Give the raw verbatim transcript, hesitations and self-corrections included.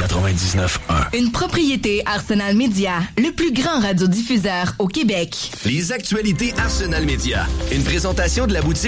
quatre-vingt-dix-neuf un. Une propriété Arsenal Média, le plus grand radiodiffuseur au Québec. Les actualités Arsenal Média. Une présentation de la boutique